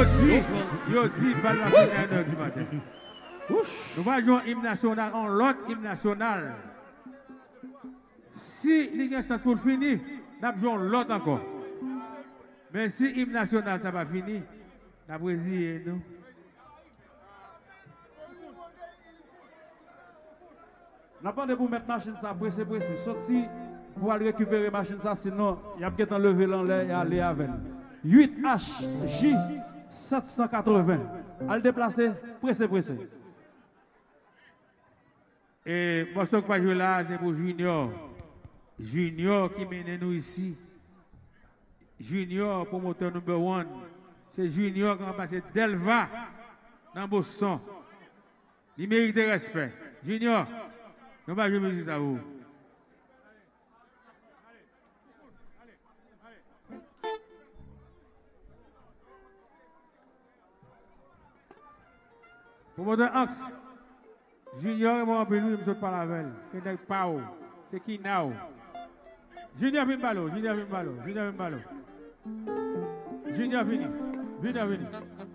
Yo dit, pas la 1h du matin. Nous allons jouer hymne national en l'autre hymne national. Si il y a une chance pour finir, nous allons jouer l'autre encore. Mais si hymne national ça va finir, nous allons résigner nous. Nous avons pour mettre machine ça pressé. Sorti pour aller récupérer machine ça, sinon il y a peut-être enlevé l'enlevé et aller avec. 8HJ 780. À le déplacer, pressé. Et moi, ce que je joue là, c'est pour Junior. Junior qui mène nous ici. Junior, promoteur numéro 1. C'est Junior qui a passé Delva dans Boston. Il mérite respect. Junior, nous allons jouer musique à vous. Promoteur Axe. Junior est mon lui, je ne parle avec elle. C'est pas c'est qui now? Junior vient ballot. Junior vini.